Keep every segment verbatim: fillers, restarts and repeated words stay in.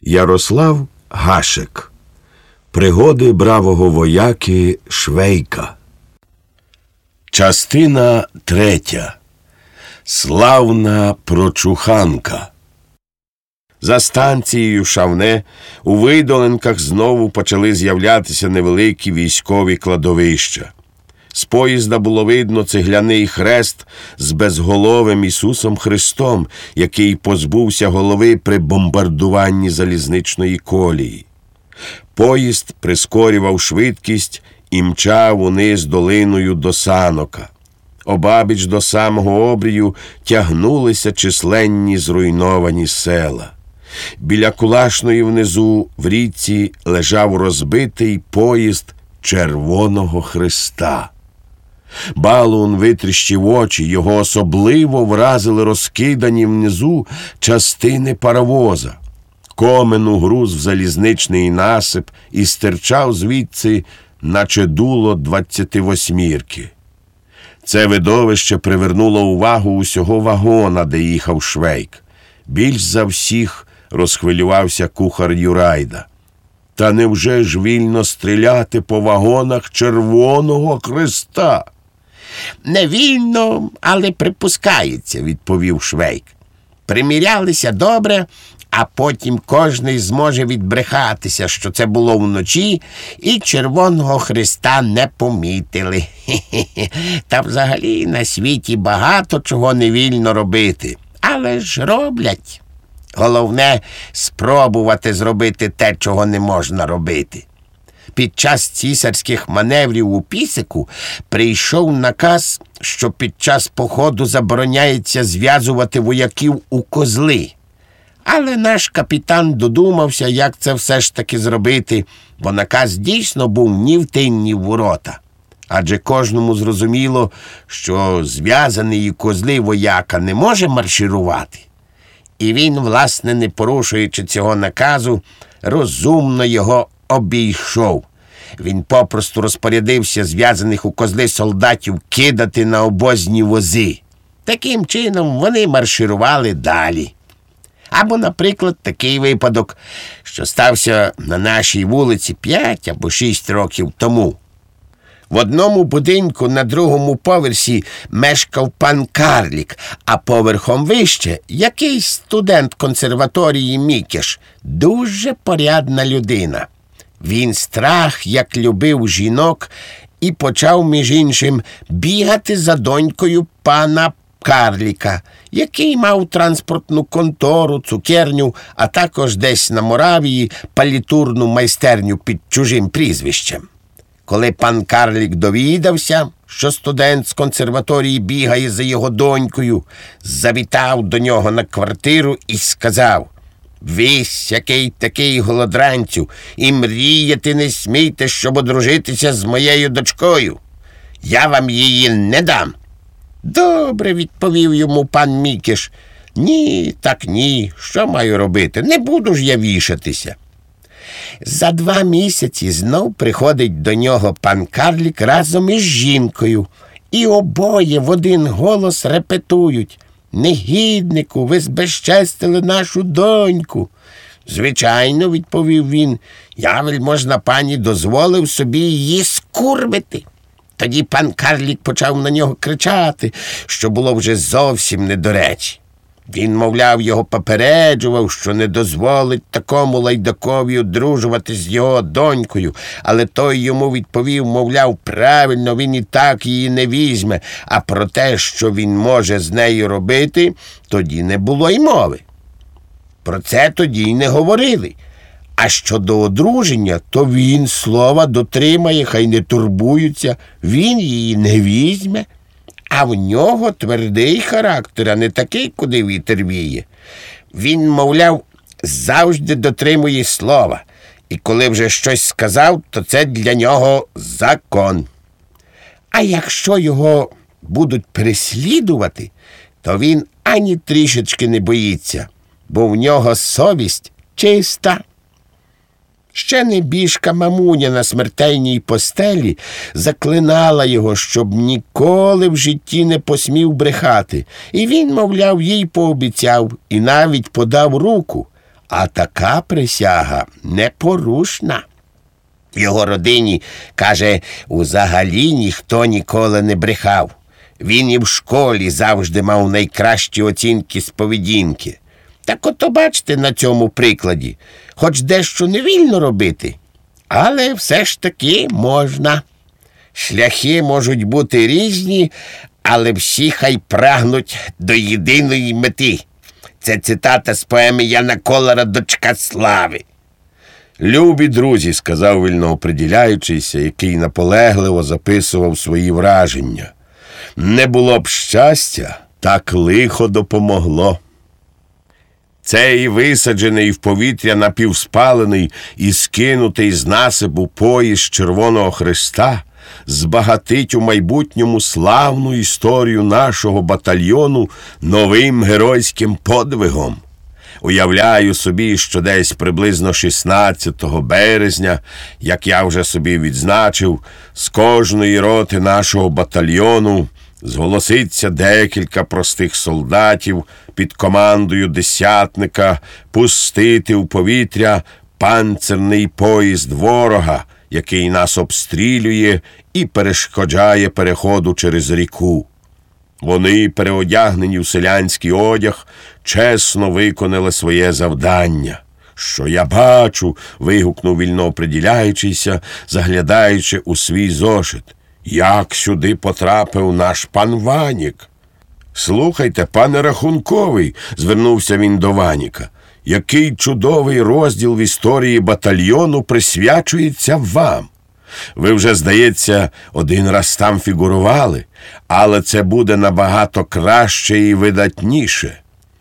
Ярослав Гашек. Пригоди бравого вояки Швейка. Частина третя. Славна прочуханка. За станцією Шавне у видолинках знову почали з'являтися невеликі військові кладовища. З поїзда було видно цегляний хрест з безголовим Ісусом Христом, який позбувся голови при бомбардуванні залізничної колії. Поїзд прискорював швидкість і мчав униз долиною до Санока. Обабіч до самого обрію тягнулися численні зруйновані села. Біля Кулашної внизу в річці лежав розбитий поїзд Червоного Христа. Балун витріщив очі, його особливо вразили розкидані внизу частини паровоза. Комин груз в залізничний насип і стирчав звідси, наче дуло двадцятивосьмірки. Це видовище привернуло увагу усього вагона, де їхав Швейк. Більш за всіх розхвилювався кухар Юрайда. Та невже ж вільно стріляти по вагонах Червоного Христа? Не вільно, але припускається, відповів Швейк. Примірялися добре, а потім кожний зможе відбрехатися, що це було вночі, і Червоного Христа не помітили. Хе-хе-хе. Та взагалі на світі багато чого не вільно робити, але ж роблять. Головне – спробувати зробити те, чого не можна робити. Під час цісарських маневрів у Пісику прийшов наказ, що під час походу забороняється зв'язувати вояків у козли. Але наш капітан додумався, як це все ж таки зробити, бо наказ дійсно був ні в тин, ні в ворота. Адже кожному зрозуміло, що зв'язаний у козли вояка не може марширувати. І він, власне, не порушуючи цього наказу, розумно його обійшов. Він попросту розпорядився зв'язаних у козли солдатів кидати на обозні вози. Таким чином вони марширували далі. Або, наприклад, такий випадок, що стався на нашій вулиці п'ять або шість років тому. В одному будинку на другому поверсі мешкав пан Карлік, а поверхом вище якийсь студент консерваторії Мікеш, дуже порядна людина. Він страх як любив жінок і почав, між іншим, бігати за донькою пана Карліка, який мав транспортну контору, цукерню, а також десь на Моравії палітурну майстерню під чужим прізвищем. Коли пан Карлік довідався, що студент з консерваторії бігає за його донькою, завітав до нього на квартиру і сказав: «Вись, який такий голодранцю, і мріяти не смійте, щоб одружитися з моєю дочкою. Я вам її не дам». «Добре», – відповів йому пан Мікеш. «Ні, так ні, що маю робити? Не буду ж я вішатися». За два місяці знов приходить до нього пан Карлік разом із жінкою, і обоє в один голос репетують: «Негіднику, ви збезчестили нашу доньку». «Звичайно», – відповів він, – «я, вельможна пані, дозволив собі її скурвити». Тоді пан Карлік почав на нього кричати, що було вже зовсім не до речі. Він, мовляв, його попереджував, що не дозволить такому лайдакові одружуватись з його донькою, але той йому відповів, мовляв, правильно, він і так її не візьме, а про те, що він може з нею робити, тоді не було й мови. Про це тоді й не говорили. А щодо одруження, то він слова дотримає, хай не турбуються, він її не візьме. А в нього твердий характер, а не такий, куди вітер віє. Він, мовляв, завжди дотримує слова, і коли вже щось сказав, то це для нього закон. А якщо його будуть переслідувати, то він ані трішечки не боїться, бо в нього совість чиста. Ще небіжка мамуня на смертельній постелі заклинала його, щоб ніколи в житті не посмів брехати. І він, мовляв, їй пообіцяв і навіть подав руку. А така присяга непорушна. Його родині, каже, взагалі ніхто ніколи не брехав. Він і в школі завжди мав найкращі оцінки з поведінки. Так ото бачите на цьому прикладі, хоч дещо не вільно робити, але все ж таки можна. Шляхи можуть бути різні, але всі хай прагнуть до єдиної мети. Це цитата з поеми Яна Колера «Дочка слави». «Любі друзі», – сказав вільнооприділяючийся, який наполегливо записував свої враження, «не було б щастя, так лихо допомогло». Цей висаджений в повітря напівспалений і скинутий з насипу поїзд Червоного Хреста збагатить у майбутньому славну історію нашого батальйону новим геройським подвигом. Уявляю собі, що десь приблизно шістнадцятого березня, як я вже собі відзначив, з кожної роти нашого батальйону зголоситься декілька простих солдатів під командою десятника пустити в повітря панцирний поїзд ворога, який нас обстрілює і перешкоджає переходу через ріку. Вони, переодягнені в селянський одяг, чесно виконали своє завдання. «Що я бачу?» – вигукнув вільнооприділяючийся, заглядаючи у свій зошит. «Як сюди потрапив наш пан Ванік?» «Слухайте, пане Рахунковий», – звернувся він до Ваніка, – «який чудовий розділ в історії батальйону присвячується вам. Ви вже, здається, один раз там фігурували, але це буде набагато краще і видатніше».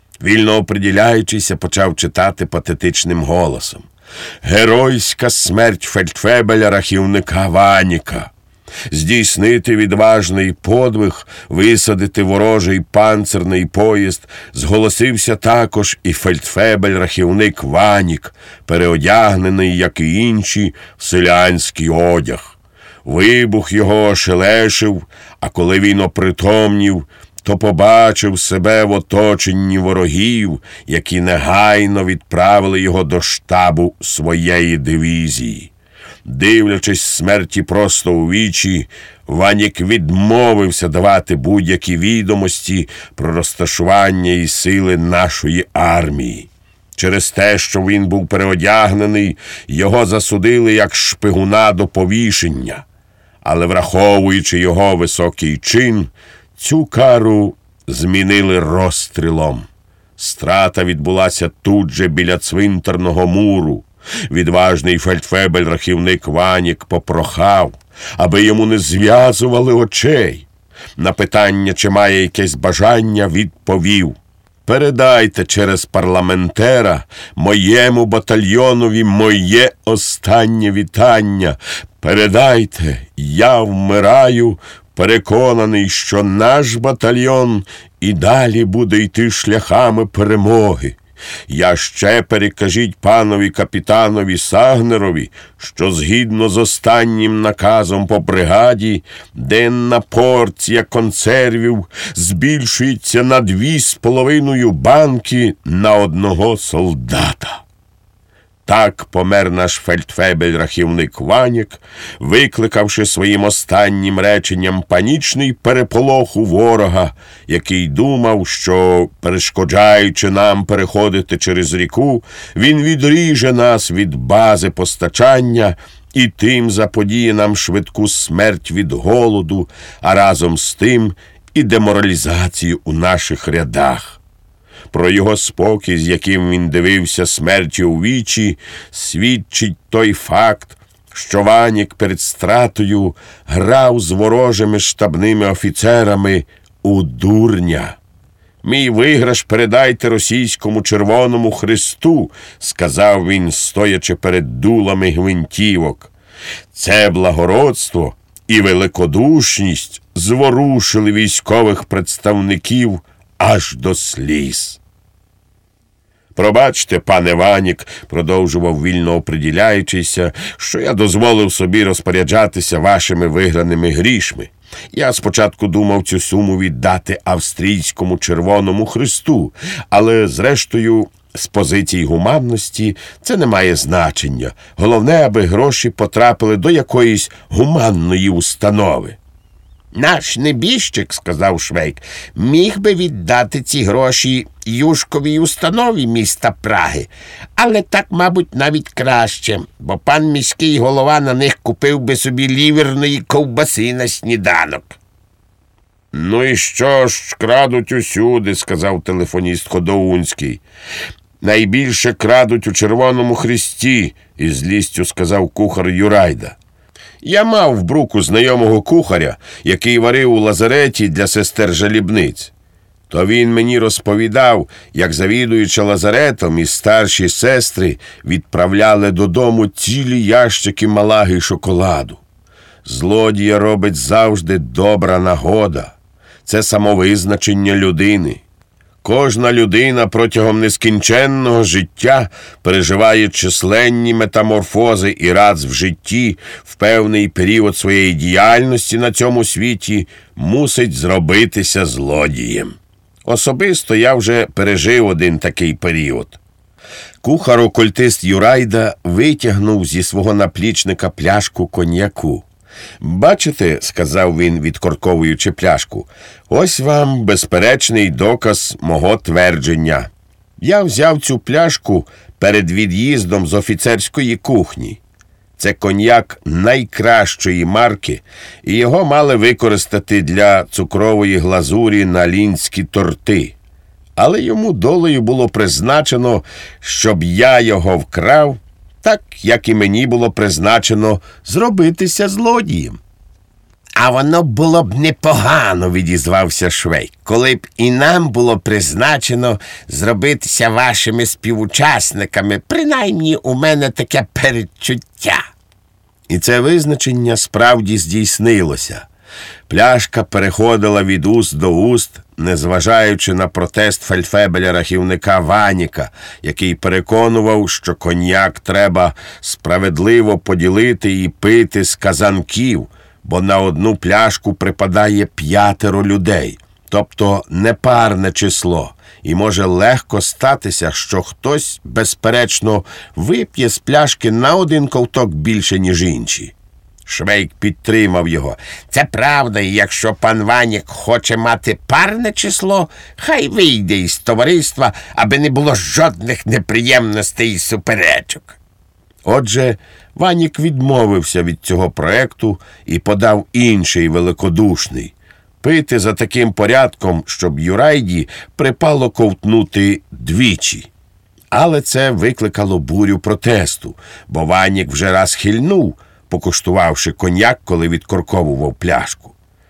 Вільнооприділяючийся почав читати патетичним голосом. «Геройська смерть фельдфебеля-рахівника Ваніка. Здійснити відважний подвиг, висадити ворожий панцирний поїзд, зголосився також і фельдфебель-рахівник Ванік, переодягнений, як і інші, в селянський одяг. Вибух його ошелешив, а коли він опритомнів, то побачив себе в оточенні ворогів, які негайно відправили його до штабу своєї дивізії. Дивлячись смерті просто у вічі, Ванік відмовився давати будь-які відомості про розташування і сили нашої армії. Через те, що він був переодягнений, його засудили як шпигуна до повішення. Але, враховуючи його високий чин, цю кару змінили розстрілом. Страта відбулася тут же біля цвинтарного муру. Відважний фельдфебель-рахівник Ванік попрохав, аби йому не зв'язували очей. На питання, чи має якесь бажання, відповів: «Передайте через парламентера моєму батальйонові моє останнє вітання. Передайте, я вмираю, переконаний, що наш батальйон і далі буде йти шляхами перемоги. Я ще перекажіть панові капітанові Сагнерові, що згідно з останнім наказом по бригаді, денна порція консервів збільшується на дві з половиною банки на одного солдата». Так помер наш фельдфебель-рахівник Ванік, викликавши своїм останнім реченням панічний переполох у ворога, який думав, що, перешкоджаючи нам переходити через ріку, він відріже нас від бази постачання і тим заподіє нам швидку смерть від голоду, а разом з тим і деморалізацію у наших рядах. Про його спокій, з яким він дивився смерті у вічі, свідчить той факт, що Ванік перед стратою грав з ворожими штабними офіцерами у дурня. «Мій виграш передайте російському Червоному Хресту», – сказав він, стоячи перед дулами гвинтівок. Це благородство і великодушність зворушили військових представників аж до сліз. «Пробачте, пане Ванік», – продовжував вільнооприділяючийся, – «що я дозволив собі розпоряджатися вашими виграними грішми. Я спочатку думав цю суму віддати австрійському Червоному Хресту, але, зрештою, З позиції гуманності це не має значення. Головне, аби гроші потрапили до якоїсь гуманної установи. Наш небіжчик, сказав Швейк, міг би віддати ці гроші юшковій установі міста Праги. Але так, мабуть, навіть краще, бо пан міський голова на них купив би собі ліверної ковбаси на сніданок. Ну і що ж, крадуть усюди, сказав телефоніст Ходоунський. Найбільше крадуть у Червоному Хресті, із злістю сказав кухар Юрайда. Я мав в Бруку знайомого кухаря, який варив у лазареті для сестер жалібниць. То він мені розповідав, як завідуюча лазаретом і старші сестри відправляли додому цілі ящики малаги шоколаду. Злодія робить завжди добра нагода. Це самовизначення людини. Кожна людина протягом нескінченного життя переживає численні метаморфози і раз в житті, в певний період своєї діяльності на цьому світі, мусить зробитися злодієм. Особисто я вже пережив один такий період. Кухар-окультист Юрайда витягнув зі свого наплічника пляшку коньяку. «Бачите, – сказав він, відкорковуючи пляшку, – ось вам безперечний доказ мого твердження. Я взяв цю пляшку перед від'їздом з офіцерської кухні. Це коньяк найкращої марки, і його мали використати для цукрової глазурі на лінські торти. Але йому долею було призначено, щоб я його вкрав, так, як і мені було призначено зробитися злодієм». «А воно було б непогано, – відізвався Швейк, – коли б і нам було призначено зробитися вашими співучасниками. Принаймні у мене таке передчуття». І це визначення справді здійснилося. Пляшка переходила від уст до уст, незважаючи на протест фельдфебеля-рахівника Ваніка, який переконував, що коньяк треба справедливо поділити і пити з казанків, бо на одну пляшку припадає п'ятеро людей, тобто непарне число, і може легко статися, що хтось, безперечно, вип'є з пляшки на один ковток більше, ніж інші. Швейк підтримав його. «Це правда, і якщо пан Ванік хоче мати парне число, хай вийде із товариства, аби не було жодних неприємностей і суперечок». Отже, Ванік відмовився від цього проекту і подав інший великодушний – пити за таким порядком, щоб Юрайді припало ковтнути двічі. Але це викликало бурю протесту, бо Ванік вже раз хильнув, покуштувавши коньяк, коли відкорковував пляшку.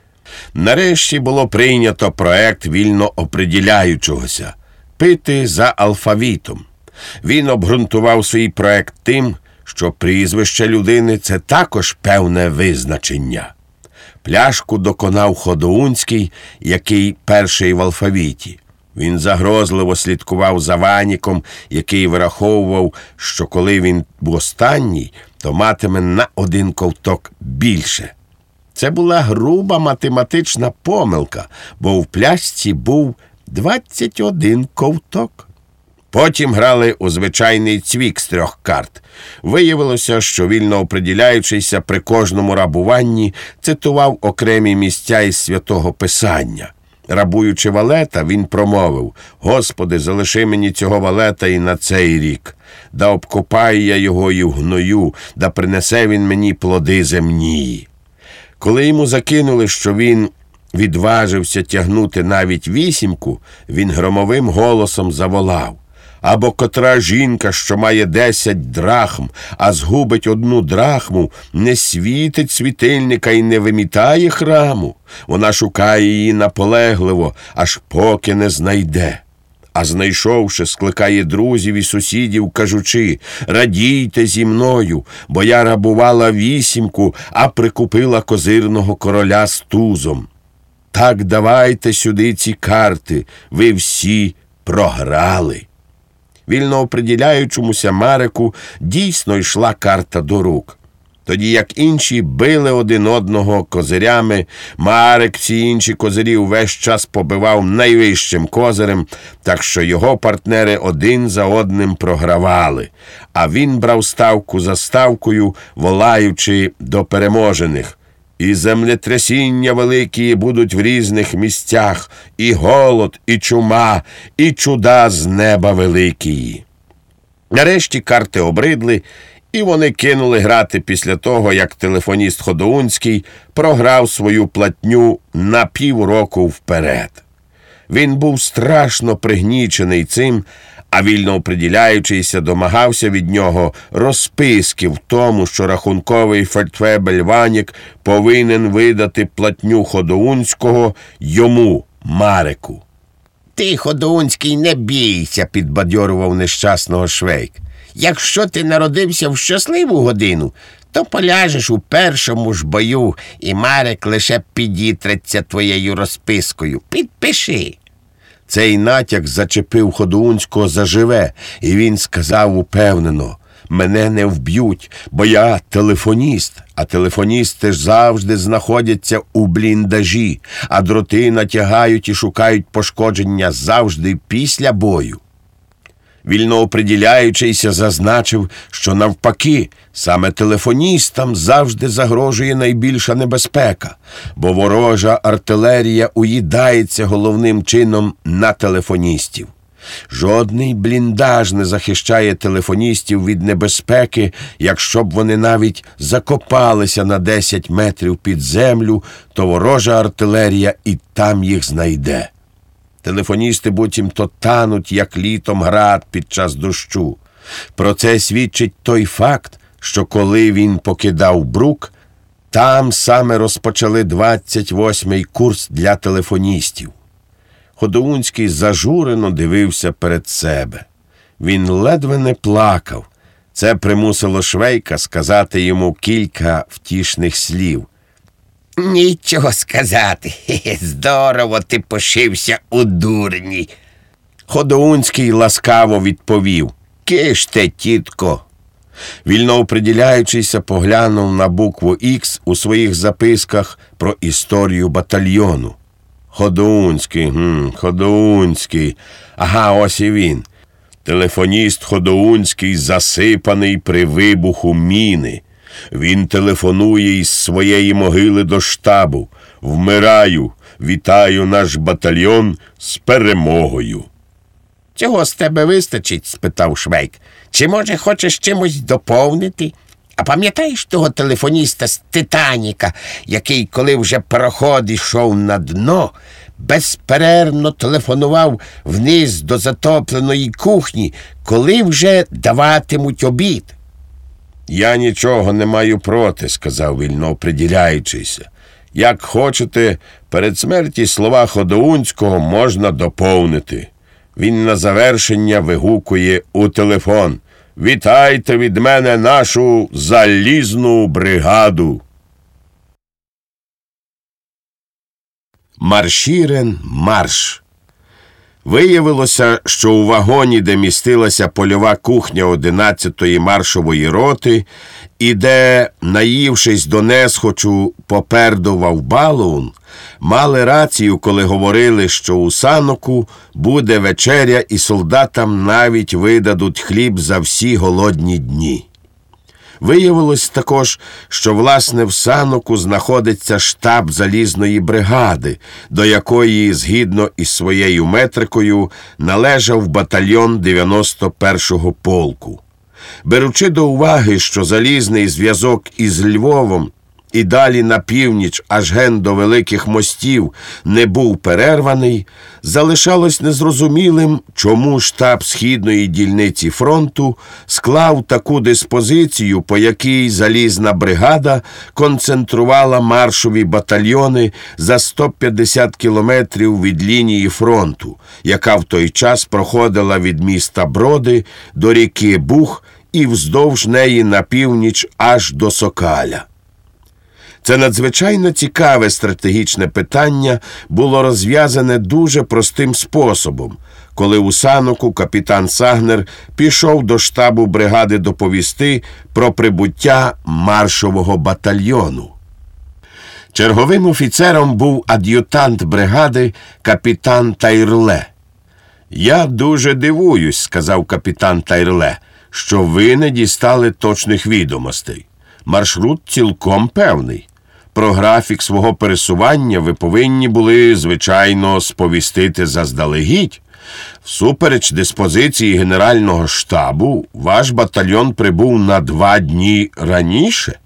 Нарешті було прийнято проект вільно оприділяючогося – пити за алфавітом. Він обґрунтував свій проект тим, що прізвище людини – це також певне визначення. Пляшку доконав Ходоунський, який перший в алфавіті. Він загрозливо слідкував за Ваніком, який вираховував, що коли він останній, то матиме на один ковток більше. Це була груба математична помилка, бо в пляшці був двадцять один ковток. Потім грали у звичайний цвік з трьох карт. Виявилося, що вільно оприділяючийся при кожному рабуванні цитував окремі місця із Святого Писання. Рабуючи валета, він промовив: «Господи, залиши мені цього валета і на цей рік. Да обкопаю я його і в гною, да принесе він мені плоди земні». Коли йому закинули, що він відважився тягнути навіть вісімку, він громовим голосом заволав: «Або котра жінка, що має десять драхм, а згубить одну драхму, не світить світильника і не вимітає храму. Вона шукає її наполегливо, аж поки не знайде. А знайшовши, скликає друзів і сусідів, кажучи: радійте зі мною, бо я рабувала вісімку, а прикупила козирного короля з тузом. Так давайте сюди ці карти, ви всі програли». Вільно оприділяючомуся Мареку дійсно йшла карта до рук. Тоді як інші били один одного козирями, Марек всі інші козирі увесь час побивав найвищим козирем, так що його партнери один за одним програвали, а він брав ставку за ставкою, волаючи до переможених. І землетрясіння великі будуть в різних місцях, і голод, і чума, і чуда з неба великії. Нарешті карти обридли, і вони кинули грати після того, як телефоніст Ходоунський програв свою платню на півроку вперед. Він був страшно пригнічений цим, а вільнооприділяючийся домагався від нього розписки в тому, що рахунковий фельдфебель Ванік повинен видати платню Ходоунського йому, Мареку. Ти, Ходоунський, не бійся, підбадьорував нещасного Швейк. Якщо ти народився в щасливу годину, то поляжеш у першому ж бою, і Марек лише підітреться твоєю розпискою. Підпиши. Цей натяк зачепив Ходоунського заживе, і він сказав упевнено: «Мене не вб'ють, бо я телефоніст, а телефоністи ж завжди знаходяться у бліндажі, а дроти натягають і шукають пошкодження завжди після бою». Вільнооприділяючийся зазначив, що навпаки, саме телефоністам завжди загрожує найбільша небезпека, бо ворожа артилерія уїдається головним чином на телефоністів. Жодний бліндаж не захищає телефоністів від небезпеки, якщо б вони навіть закопалися на десять метрів під землю, то ворожа артилерія і там їх знайде. Телефоністи буцімто тануть, як літом град під час дощу. Про це свідчить той факт, що коли він покидав Брук, там саме розпочали двадцять восьмий курс для телефоністів. Ходоунський зажурено дивився перед себе. Він ледве не плакав. Це примусило Швейка сказати йому кілька втішних слів. Нічого сказати. Хе-хе, здорово ти пошився у дурні. Ходоунський ласкаво відповів: «Киште, тітко». Вільнооприділяючийся поглянув на букву «Х» у своїх записках про історію батальйону. Ходоунський, гм, Ходоунський. Ага, ось і він. Телефоніст Ходоунський засипаний при вибуху міни. Він телефонує із своєї могили до штабу. «Вмираю. Вітаю наш батальйон з перемогою». Цього з тебе вистачить? Спитав Швейк. Чи, може, хочеш чимось доповнити? А пам'ятаєш того телефоніста з Титаніка, який, коли вже пароход йшов на дно, безперервно телефонував вниз до затопленої кухні, коли вже даватимуть обід? «Я нічого не маю проти», – сказав вільнооприділяючийся. «Як хочете, перед смерті слова Ходоунського можна доповнити». Він на завершення вигукує у телефон: «Вітайте від мене нашу залізну бригаду». Маршірен марш. Виявилося, що у вагоні, де містилася польова кухня одинадцятої маршової роти, і де, наївшись до несхочу, попердував балун, мали рацію, коли говорили, що у Саноку буде вечеря і солдатам навіть видадуть хліб за всі голодні дні. Виявилось також, що, власне, в Саноку знаходиться штаб залізної бригади, до якої, згідно із своєю метрикою, належав батальйон дев'яносто першого полку. Беручи до уваги, що залізний зв'язок із Львовом і далі на північ аж ген до Великих Мостів не був перерваний, залишалось незрозумілим, чому штаб Східної дільниці фронту склав таку диспозицію, по якій залізна бригада концентрувала маршові батальйони за сто п'ятдесят кілометрів від лінії фронту, яка в той час проходила від міста Броди до ріки Буг і вздовж неї на північ аж до Сокаля. Це надзвичайно цікаве стратегічне питання було розв'язане дуже простим способом. коли у саноку капітан Сагнер пішов до штабу бригади доповісти про прибуття маршового батальйону. Черговим офіцером був ад'ютант бригади капітан Тайрле. «Я дуже дивуюсь, – сказав капітан Тайрле, – що ви не дістали точних відомостей. Маршрут цілком певний. Про графік свого пересування ви повинні були, звичайно, сповістити заздалегідь. Всупереч диспозиції Генерального штабу, ваш батальйон прибув на два дні раніше».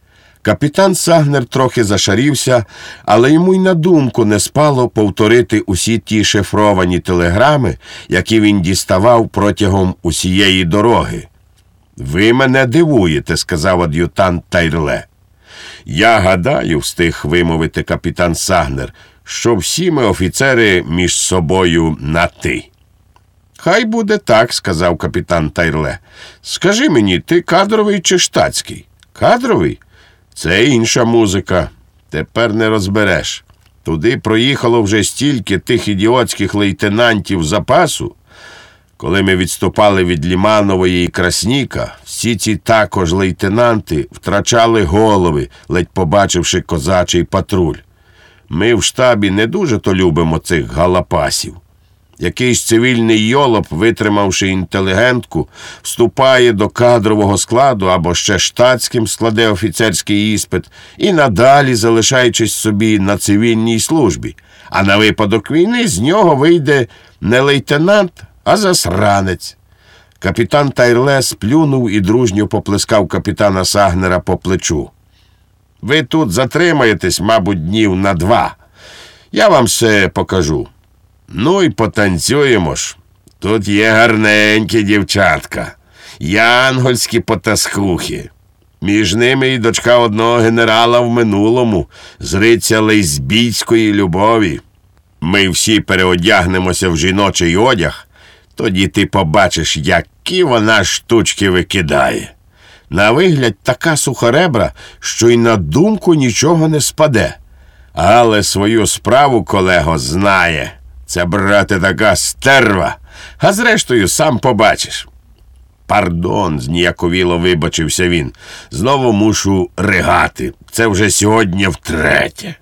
Капітан Сагнер трохи зашарівся, але йому й на думку не спало повторити усі ті шифровані телеграми, які він діставав протягом усієї дороги. «Ви мене дивуєте, – сказав ад'ютант Тайрле. «Я гадаю, – встиг вимовити капітан Сагнер, – що всі ми офіцери між собою на «ти». «Хай буде так, – сказав капітан Тайрле. Скажи мені, ти кадровий чи штатський?» «Кадровий? Це інша музика. Тепер не розбереш. Туди проїхало вже стільки тих ідіотських лейтенантів запасу. Коли ми відступали від Ліманової і Красніка, всі ці також лейтенанти втрачали голови, ледь побачивши козачий патруль. Ми в штабі не дуже-то любимо цих галапасів. Якийсь цивільний йолоп, витримавши інтелігентку, вступає до кадрового складу або ще штатським складе офіцерський іспит і надалі залишаючись собі на цивільній службі. А на випадок війни з нього вийде не лейтенант, а засранець. Капітан Тайрле сплюнув і дружньо поплескав капітана Сагнера по плечу. «Ви тут затримаєтесь, мабуть, днів на два. Я вам все покажу. Ну і потанцюємо ж. Тут є гарненькі дівчатка, янгольські потаскухи. Між ними і дочка одного генерала в минулому, зриця лесбійської любові. Ми всі переодягнемося в жіночий одяг, тоді ти побачиш, які вона штучки викидає. На вигляд така сухоребра, що й на думку нічого не спаде. Але свою справу, колего, знає. Це, брате, така стерва. А зрештою, сам побачиш». «Пардон, – зніяковіло вибачився він. Знову мушу ригати. Це вже сьогодні втретє».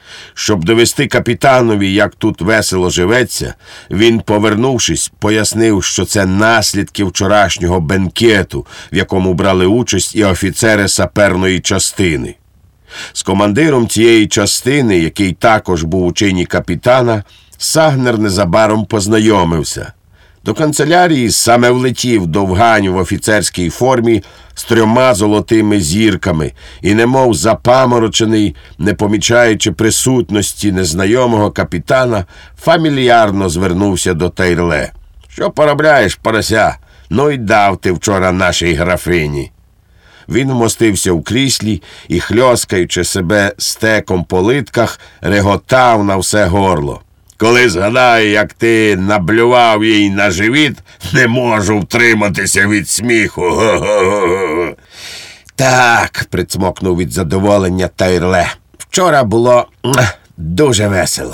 Щоб довести капітанові, як тут весело живеться, він, повернувшись, пояснив, що це наслідки вчорашнього бенкету, в якому брали участь і офіцери саперної частини. З командиром цієї частини, який також був у чині капітана, Сагнер незабаром познайомився. До канцелярії саме влетів довгань в офіцерській формі з трьома золотими зірками і, немов запаморочений, не помічаючи присутності незнайомого капітана, фамільярно звернувся до Тайрле. «Що поробляєш, порося? Ну й дав ти вчора нашій графині». Він вмостився в кріслі і, хльоскаючи себе стеком по литках, реготав на все горло. «Коли згадаю, як ти наблював їй на живіт, не можу втриматися від сміху. Го-го-го-го!» «Так, – прицмокнув від задоволення Тайрле, – вчора було дуже весело».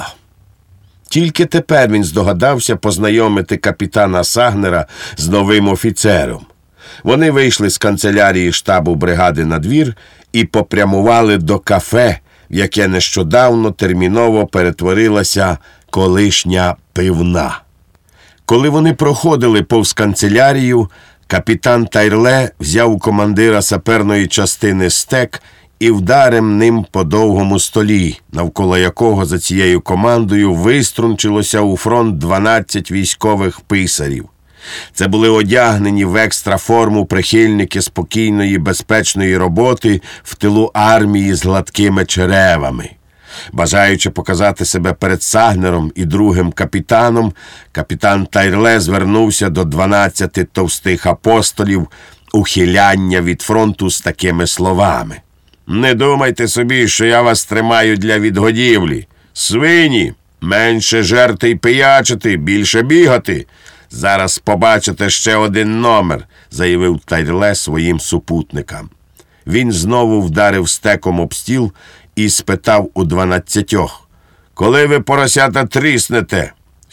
Тільки тепер він здогадався познайомити капітана Сагнера з новим офіцером. Вони вийшли з канцелярії штабу бригади на двір і попрямували до кафе, в яке нещодавно терміново перетворилася колишня пивна. Коли вони проходили повз канцелярію, капітан Тайрле взяв у командира саперної частини стек і вдарив ним по довгому столі, навколо якого за цією командою виструнчилося у фронт дванадцять військових писарів. Це були одягнені в екстраформу прихильники спокійної, безпечної роботи в тилу армії з гладкими черевами. Бажаючи показати себе перед Сагнером і другим капітаном, капітан Тайрле звернувся до дванадцяти товстих апостолів ухиляння від фронту з такими словами. «Не думайте собі, що я вас тримаю для відгодівлі. Свині, менше жерти й пиячити, більше бігати. Зараз побачите ще один номер», – заявив Тайрле своїм супутникам. Він знову вдарив стеком об стіл і спитав у дванадцятьох: «Коли ви, поросята, тріснете?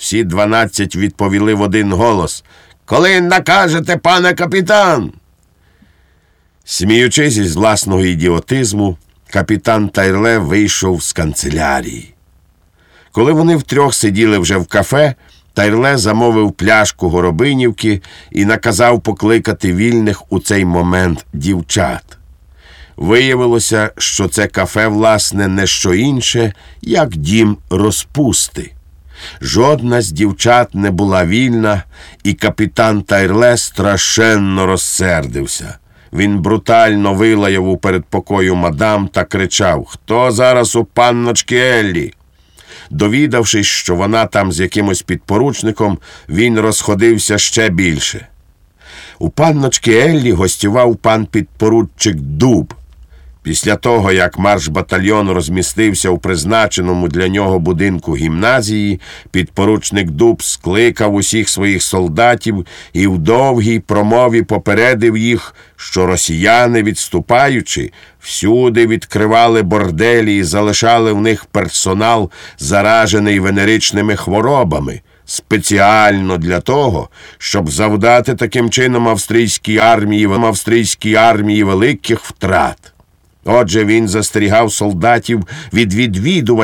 Всі дванадцять відповіли в один голос: «Коли накажете, пане капітан!» Сміючись із власного ідіотизму, капітан Тайрле вийшов з канцелярії. Коли вони втрьох сиділи вже в кафе, Тайрле замовив пляшку горобинівки і наказав покликати вільних у цей момент дівчат. Виявилося, що це кафе, власне, не що інше, як дім розпусти. Жодна з дівчат не була вільна, і капітан Тайрле страшенно розсердився. Він брутально вилаяв у передпокою мадам та кричав: «Хто зараз у панночки Еллі?» Довідавшись, що вона там з якимось підпоручником, він розходився ще більше. У панночки Еллі гостював пан підпоручик Дуб. Після того, як марш-батальйон розмістився у призначеному для нього будинку гімназії, підпоручник Дуб скликав усіх своїх солдатів і в довгій промові попередив їх, що росіяни, відступаючи, всюди відкривали борделі і залишали в них персонал, заражений венеричними хворобами, спеціально для того, щоб завдати таким чином австрійській армії, австрійській армії великих втрат. Отже, він застерігав солдатів від відвідувань